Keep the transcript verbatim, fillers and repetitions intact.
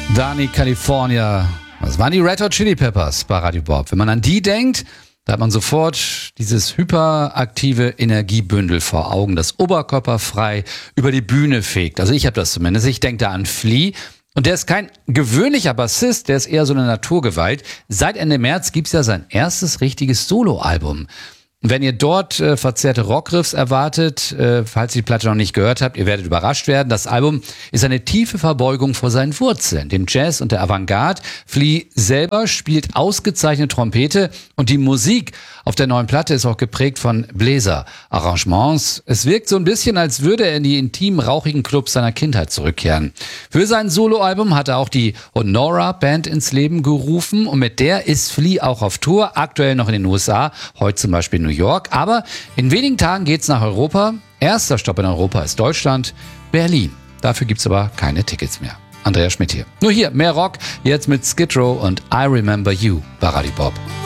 Dani California. Das waren die Red Hot Chili Peppers bei Radio Bob. Wenn man an die denkt, da hat man sofort dieses hyperaktive Energiebündel vor Augen, das oberkörperfrei über die Bühne fegt. Also ich habe das zumindest. Ich denke da an Flea. Und der ist kein gewöhnlicher Bassist, der ist eher so eine Naturgewalt. Seit Ende März gibt's ja sein erstes richtiges Soloalbum. Wenn ihr dort äh, verzerrte Rockriffs erwartet, äh, falls ihr die Platte noch nicht gehört habt, ihr werdet überrascht werden. Das Album ist eine tiefe Verbeugung vor seinen Wurzeln, dem Jazz und der Avantgarde. Flea selber spielt ausgezeichnet Trompete und die Musik auf der neuen Platte ist auch geprägt von Bläser-Arrangements. Es wirkt so ein bisschen, als würde er in die intimen, rauchigen Clubs seiner Kindheit zurückkehren. Für sein Soloalbum hat er auch die Honora Band ins Leben gerufen und mit der ist Flea auch auf Tour, aktuell noch in den U S A, heute zum Beispiel in New York. Aber in wenigen Tagen geht's nach Europa. Erster Stopp in Europa ist Deutschland, Berlin. Dafür gibt's aber keine Tickets mehr. Andreas Schmidt hier. Nur hier, mehr Rock, jetzt mit Skid Row und I Remember You bei Radio Bob.